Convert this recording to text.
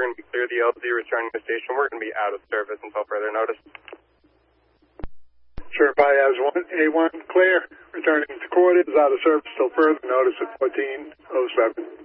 we're going to be clear the LZ returning to station. We're going to be out of service until further notice. Certify as A1 clear. Returning to quarters, out of service till further notice at 14:07.